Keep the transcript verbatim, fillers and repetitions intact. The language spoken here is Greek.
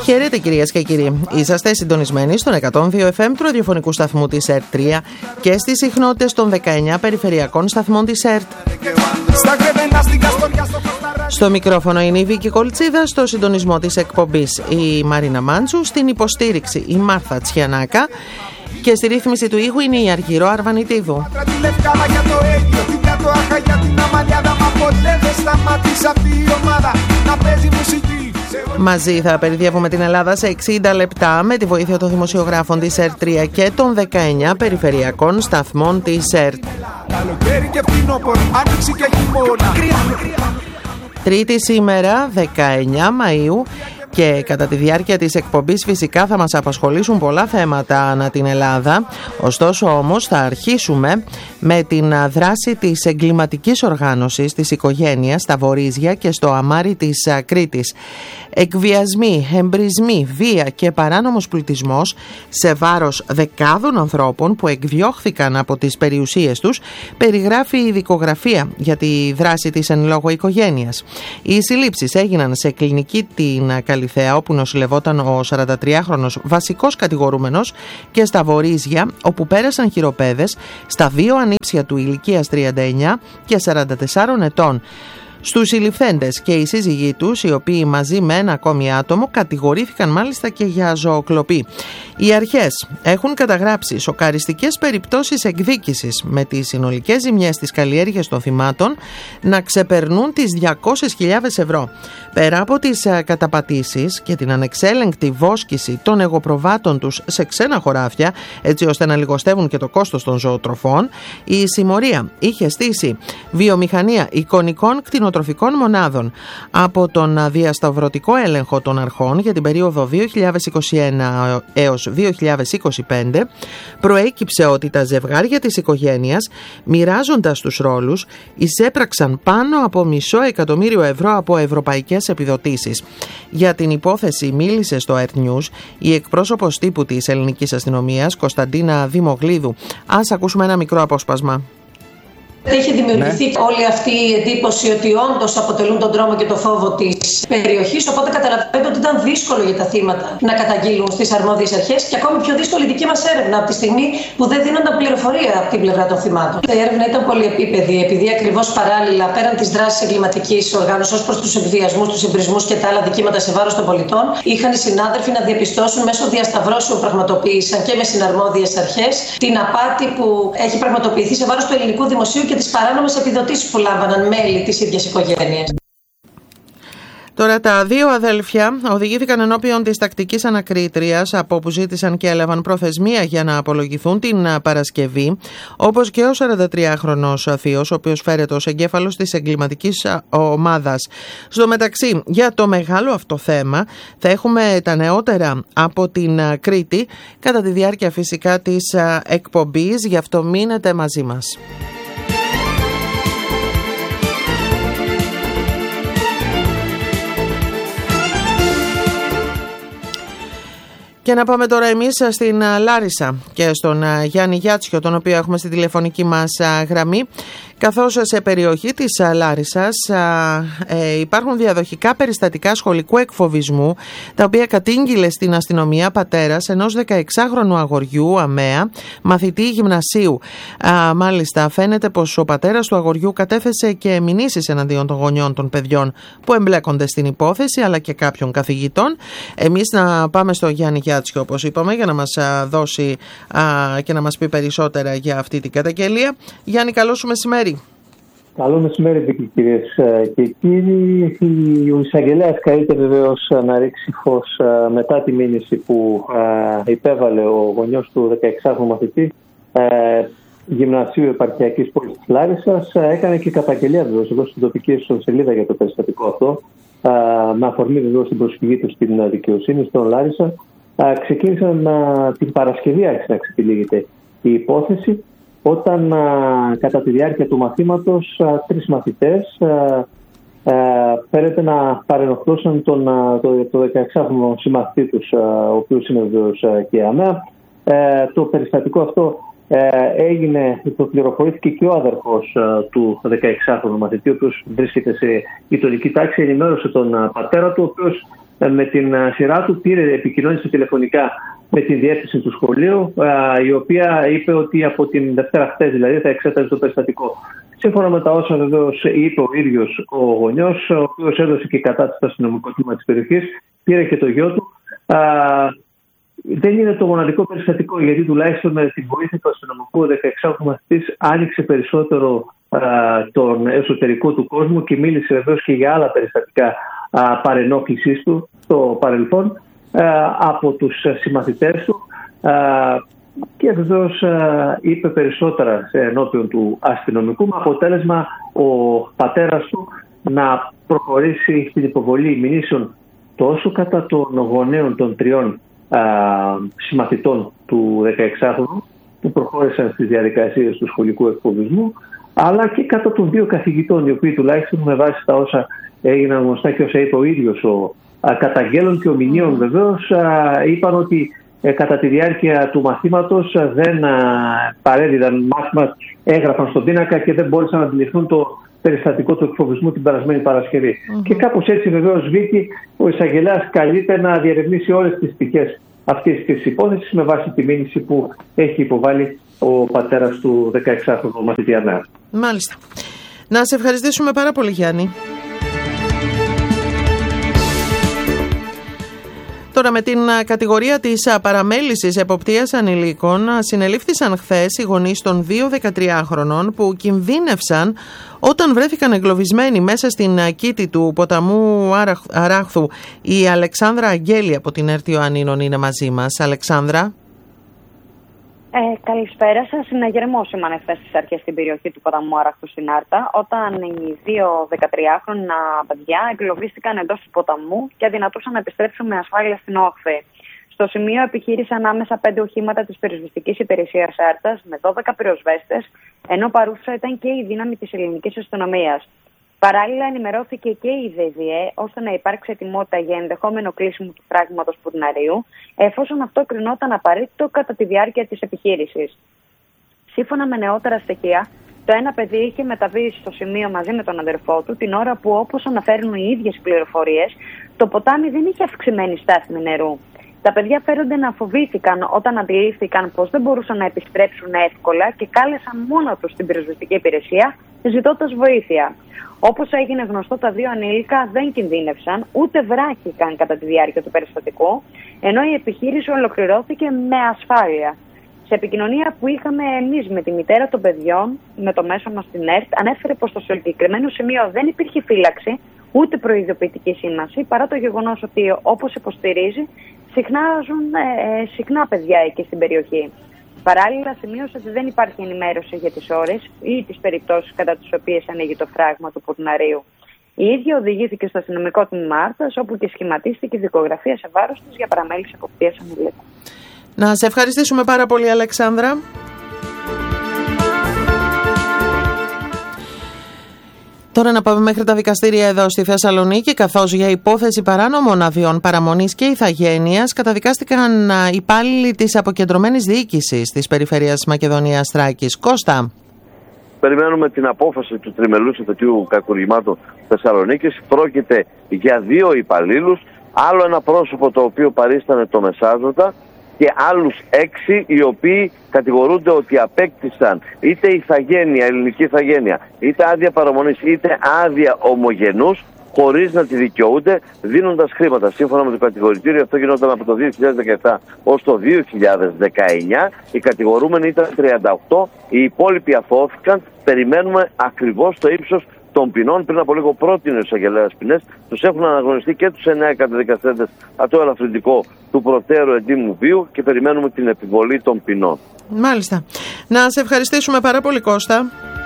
Χαίρετε κυρίες και κύριοι. Είσαστε συντονισμένοι στον εκατόν δύο εφ εμ του ραδιοφωνικού σταθμού της ΕΡΤ τρία και στις συχνότητες των δεκαεννιά περιφερειακών σταθμών της ΕΡΤ. Στο μικρόφωνο είναι η Βίκη Κολτσίδα, στο συντονισμό της εκπομπής η Μαρίνα Μάντσου, στην υποστήριξη η Μάρθα Τσιανάκα και στη ρύθμιση του ήχου είναι η Αργυρό Αρβανιτίδου. Μαζί θα περιδιεύουμε την Ελλάδα σε εξήντα λεπτά με τη βοήθεια των δημοσιογράφων της ΕΡΤ τρία και των δεκαεννιά περιφερειακών σταθμών της ΕΡΤ. Τρίτη σήμερα, δεκαεννιά Μαΐου, και κατά τη διάρκεια της εκπομπής φυσικά θα μας απασχολήσουν πολλά θέματα ανά την Ελλάδα. Ωστόσο όμως θα αρχίσουμε με την δράση της εγκληματικής οργάνωσης της οικογένειας στα Βορίζια και στο Αμάρι της Κρήτης. Εκβιασμοί, εμπρισμοί, βία και παράνομος πλουτισμός σε βάρος δεκάδων ανθρώπων που εκδιώχθηκαν από τις περιουσίες τους, περιγράφει η δικογραφία για τη δράση της εν λόγω οικογένειας. Οι συλλήψεις έγιναν σε κλινική την Καλιθέα, όπου νοσηλευόταν ο σαραντατριάχρονος βασικός κατηγορούμενος, και στα Βορίζια, όπου πέρασαν χειροπέδες στα δύο ανήψια του ηλικίας τριάντα εννιά και σαράντα τέσσερα ετών. Στους συλληφθέντες και οι σύζυγοί τους, οι οποίοι μαζί με ένα ακόμη άτομο κατηγορήθηκαν μάλιστα και για ζωοκλοπή. Οι αρχές έχουν καταγράψει σοκαριστικές περιπτώσεις εκδίκησης, με τις συνολικές ζημιές της καλλιέργειας των θυμάτων να ξεπερνούν τις διακόσιες χιλιάδες ευρώ. Πέρα από τις καταπατήσεις και την ανεξέλεγκτη βόσκηση των εγωπροβάτων τους σε ξένα χωράφια, έτσι ώστε να λιγοστεύουν και το κόστος των ζωοτροφών, η συμμορία είχε στήσει βιομηχανία εικονικών κτηνοτροφικών μονάδων. Από τον διασταυρωτικό έλεγχο των αρχών για την περίοδο δύο χιλιάδες είκοσι ένα έως δύο χιλιάδες είκοσι πέντε προέκυψε ότι τα ζευγάρια της οικογένειας, μοιράζοντας τους ρόλους, εισέπραξαν πάνω από μισό εκατομμύριο ευρώ από ευρωπαϊκές επιδοτήσεις. Για την υπόθεση μίλησε στο ΕΡΤ News η εκπρόσωπος τύπου της ελληνικής αστυνομίας, Κωνσταντίνα Δημογλίδου. Ας ακούσουμε ένα μικρό απόσπασμα. Έχει δημιουργηθεί ναι. όλη αυτή η εντύπωση ότι όντως αποτελούν τον τρόμο και το φόβο της περιοχής. Οπότε καταλαβαίνετε ότι ήταν δύσκολο για τα θύματα να καταγγείλουν στις αρμόδιες αρχές και ακόμη πιο δύσκολη η δική μας έρευνα από τη στιγμή που δεν δίνονταν πληροφορία από την πλευρά των θυμάτων. Η έρευνα ήταν πολυεπίπεδη, επειδή ακριβώς παράλληλα πέραν της δράσης εγκληματικής οργάνωσης ως προς τους εκβιασμούς, τους εμπρισμούς και τα άλλα δικήματα σε βάρος των πολιτών, είχαν οι συνάδελφοι να διαπιστώσουν μέσω διασταυρώσεων πραγματοποίησαν και με συναρμόδιες αρχές την απάτη που έχει πραγματοποιηθεί σε βάρος του ελληνικού δημοσίου και τις παράνομες επιδοτήσεις που λάμβαναν μέλη της ίδιας οικογένειας. Τώρα τα δύο αδέλφια οδηγήθηκαν ενώπιον της τακτικής ανακρίτριας, από όπου ζήτησαν και έλαβαν προθεσμία για να απολογηθούν την Παρασκευή, όπως και ο σαραντατριάχρονος θείος, ο οποίος φέρεται ως εγκέφαλος της εγκληματικής ομάδας. Στο μεταξύ, για το μεγάλο αυτό θέμα θα έχουμε τα νεότερα από την Κρήτη κατά τη διάρκεια φυσικά της εκπομπής, γι' αυτό μείνετε μαζί μας. Και να πάμε τώρα εμείς στην Λάρισα και στον Γιάννη Γιάτσιο, τον οποίο έχουμε στη τηλεφωνική μας γραμμή, καθώς σε περιοχή της Λάρισσας ε, υπάρχουν διαδοχικά περιστατικά σχολικού εκφοβισμού, τα οποία κατήγγειλε στην αστυνομία πατέρας ενός δεκαεξάχρονου αγοριού, αμαία, μαθητή γυμνασίου. Α, μάλιστα φαίνεται πως ο πατέρας του αγοριού κατέθεσε και μηνύσεις εναντίον των γονιών των παιδιών που εμπλέκονται στην υπόθεση, αλλά και κάποιων καθηγητών. Εμείς να πάμε στο Γιάννη Γιάτσιο, όπως είπαμε, για να μας δώσει α, και να μας πει περισσότερα για αυτή την καταγγελία. Γιάννη, καλό σου μεσημέρι. Καλό μεσημέρι, κυρίες και κύριοι. Ο εισαγγελέας καλείται βεβαίως να ρίξει φως μετά τη μήνυση που υπέβαλε ο γονιός του δεκαεξάχρονου μαθητή γυμνασίου επαρχιακής πόλης της Λάρισσας. Έκανε και καταγγελία βεβαίως εδώ στην τοπική ιστοσελίδα για το περιστατικό αυτό, με αφορμή βεβαίως την προσφυγή του στην δικαιοσύνη στον Λάρισσα. Ξεκίνησαν την Παρασκευή, άρχισε να ξετυλίγεται η υπόθεση, όταν α, κατά τη διάρκεια του μαθήματος α, τρεις μαθητές φέρεται να παρενοχλούσαν τον, α, το, το δεκαεξάχρονο συμμαθητή τους, α, ο οποίος είναι βεβαίως και αμαία. Ε, το περιστατικό αυτό ε, έγινε, πληροφορήθηκε και ο αδερφός ε, του δεκαεξάχρονου μαθητή, ο οποίος βρίσκεται σε γειτονική τάξη, ενημέρωσε τον ε, πατέρα του, ο οποίος ε, με την ε, σειρά του πήρε, επικοινώνησε τηλεφωνικά με τη διεύθυνση του σχολείου, ε, η οποία είπε ότι από την Δευτέρα χτες δηλαδή θα εξέταζε το περιστατικό. Σύμφωνα με τα όσα βεβαίως είπε ο ίδιος ο γονιός, ο οποίος έδωσε και κατάσταση στο αστυνομικό τμήμα της περιοχής, πήρε και το γιο του. Α, δεν είναι το μοναδικό περιστατικό, γιατί τουλάχιστον με τη βοήθεια του αστυνομικού, ο δεκαεξάχρονος μαθητής άνοιξε περισσότερο α, τον εσωτερικό του κόσμο και μίλησε βεβαίως και για άλλα περιστατικά παρενόχλησής του στο παρελθόν α, από τους συμμαθητές του. Α, και βεβαίως είπε περισσότερα ενώπιον του αστυνομικού, με αποτέλεσμα ο πατέρας του να προχωρήσει στην υποβολή μηνύσεων τόσο κατά των γονέων των τριών α, συμμαθητών του δεκαεξάχρονου που προχώρησαν στις διαδικασίες του σχολικού εκφοβισμού, αλλά και κατά των δύο καθηγητών, οι οποίοι τουλάχιστον με βάση τα όσα έγιναν γνωστά και όσα είπε ο ίδιος ο α, καταγγέλων και ο μηνύων βεβαίως, α, είπαν ότι Ε, κατά τη διάρκεια του μαθήματος δεν α, παρέδιδαν μάθημα, έγραφαν στον πίνακα και δεν μπόρεσαν να αντιληφθούν το περιστατικό του εκφοβισμού την περασμένη Παρασκευή. Mm-hmm. Και κάπως έτσι βεβαίως Βίκη, ο εισαγγελέας καλείται να διερευνήσει όλες τις πτυχές αυτής της υπόθεσης με βάση τη μήνυση που έχει υποβάλει ο πατέρας του δεκαεξάχρονου μαθητή Ανέα. Μάλιστα. Να σε ευχαριστήσουμε πάρα πολύ, Γιάννη. Τώρα, με την κατηγορία της παραμέλησης εποπτείας ανηλίκων, συνελήφθησαν χθες οι γονείς των δύο δεκατριάχρονων που κινδύνευσαν όταν βρέθηκαν εγκλωβισμένοι μέσα στην κήτη του ποταμού Αράχθου. Η Αλεξάνδρα Αγγέλη από την ΕΡΤ Ιωαννίνων είναι μαζί μας. Αλεξάνδρα. Ε, καλησπέρα σας. Συναγερμό σήμανε χθες στις αρχές στην περιοχή του ποταμού Άραχθου στην Άρτα, όταν οι δύο δεκατριάχρονα παιδιά εγκλωβίστηκαν εντός του ποταμού και αδυνατούσαν να επιστρέψουν με ασφάλεια στην όχθη. Στο σημείο επιχείρησαν άμεσα πέντε οχήματα της πυροσβεστικής υπηρεσίας Άρτας με δώδεκα πυροσβέστες, ενώ παρούσα ήταν και η δύναμη της ελληνικής αστυνομίας. Παράλληλα, ενημερώθηκε και η ΔΕΔΙΕ ώστε να υπάρξει ετοιμότητα για ενδεχόμενο κλείσιμο του φράγματος Πουρναρίου, εφόσον αυτό κρινόταν απαραίτητο κατά τη διάρκεια της επιχείρησης. Σύμφωνα με νεότερα στοιχεία, το ένα παιδί είχε μεταβεί στο σημείο μαζί με τον αδερφό του την ώρα που, όπως αναφέρουν οι ίδιες πληροφορίες, το ποτάμι δεν είχε αυξημένη στάθμη νερού. Τα παιδιά φέρονται να φοβήθηκαν όταν αντιλήφθηκαν πως δεν μπορούσαν να επιστρέψουν εύκολα και κάλεσαν μόνο τους την πυροσβεστική υπηρεσία, ζητώντας βοήθεια. Όπως έγινε γνωστό, τα δύο ανήλικα δεν κινδύνευσαν, ούτε βράχηκαν κατά τη διάρκεια του περιστατικού, ενώ η επιχείρηση ολοκληρώθηκε με ασφάλεια. Σε επικοινωνία που είχαμε εμείς με τη μητέρα των παιδιών, με το μέσο μας στην ΕΡΤ, ανέφερε πως στο συγκεκριμένο σημείο δεν υπήρχε φύλαξη, ούτε προειδοποιητική σήμανση, παρά το γεγονός ότι, όπως υποστηρίζει, συχνάζουν ε, συχνά παιδιά εκεί στην περιοχή. Παράλληλα, σημείωσε ότι δεν υπάρχει ενημέρωση για τις ώρες ή τις περιπτώσεις κατά τις οποίες ανοίγει το φράγμα του Πουρναρίου. Η ίδια οδηγήθηκε στο αστυνομικό τμήμα Άρτας, όπου και σχηματίστηκε δικογραφία σε βάρος της για παραμέληση εποπτείας ανηλίκων. Να σε ευχαριστήσουμε πάρα πολύ, Αλεξάνδρα. Τώρα να πάμε μέχρι τα δικαστήρια εδώ στη Θεσσαλονίκη, καθώς για υπόθεση παράνομων αδειών παραμονής και ηθαγένειας καταδικάστηκαν υπάλληλοι της αποκεντρωμένης διοίκησης της Περιφέρειας Μακεδονίας Θράκης. Κώστα. Περιμένουμε την απόφαση του Τριμελούς Εφετείου Κακουργημάτων Θεσσαλονίκης. Πρόκειται για δύο υπαλλήλους, άλλο ένα πρόσωπο το οποίο παρίστανε το μεσάζοντα και άλλους έξι οι οποίοι κατηγορούνται ότι απέκτησαν είτε ηθαγένεια, ελληνική ηθαγένεια, είτε άδεια παραμονής, είτε άδεια ομογενούς, χωρίς να τη δικαιούνται, δίνοντας χρήματα. Σύμφωνα με το κατηγορητήριο, αυτό γινόταν από το δύο χιλιάδες δεκαεπτά ως το δύο χιλιάδες δεκαεννιά. Οι κατηγορούμενοι ήταν τριάντα οκτώ, οι υπόλοιποι αθώθηκαν. Περιμένουμε ακριβώς το ύψος των ποινών. Πριν από λίγο πρότεινε ο εισαγγελέας ποινές. Τους έχουν αναγνωριστεί και τους εννέα καταδικαστέντες από το ελαφρυντικό του προτέρου εντύμου βίου και περιμένουμε την επιβολή των ποινών. Μάλιστα. Να σε ευχαριστήσουμε πάρα πολύ, Κώστα.